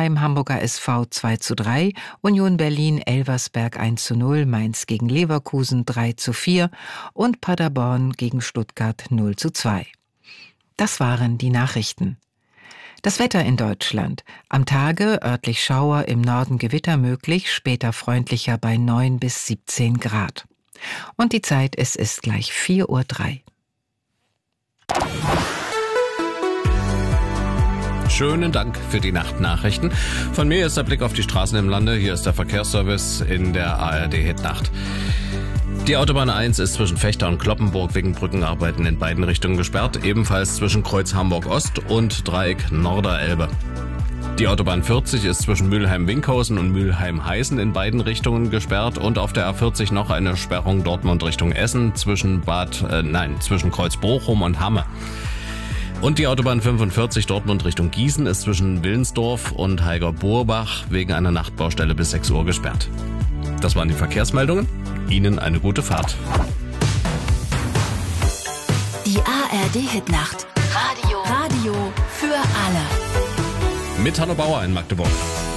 Hoffenheim, Hamburger SV 2:3, Union Berlin, Elversberg 1:0, Mainz gegen Leverkusen 3:4 und Paderborn gegen Stuttgart 0:2. Das waren die Nachrichten. Das Wetter in Deutschland. Am Tage örtlich Schauer, im Norden Gewitter möglich, später freundlicher bei 9 bis 17 Grad. Und die Zeit, es ist gleich 4:03 Uhr. Schönen Dank für die Nachtnachrichten. Von mir ist der Blick auf die Straßen im Lande. Hier ist der Verkehrsservice in der ARD-Hitnacht. Die Autobahn 1 ist zwischen Vechta und Cloppenburg wegen Brückenarbeiten in beiden Richtungen gesperrt. Ebenfalls zwischen Kreuz Hamburg-Ost und Dreieck Norderelbe. Die Autobahn 40 ist zwischen Mülheim-Winkhausen und Mülheim-Heißen in beiden Richtungen gesperrt und auf der A40 noch eine Sperrung Dortmund Richtung Essen zwischen zwischen Kreuz Bochum und Hamme. Und die Autobahn 45 Dortmund Richtung Gießen ist zwischen Willensdorf und Heiger-Burbach wegen einer Nachtbaustelle bis 6 Uhr gesperrt. Das waren die Verkehrsmeldungen. Ihnen eine gute Fahrt. Die ARD-Hitnacht. Radio für alle. Mit Hanno Bauer in Magdeburg.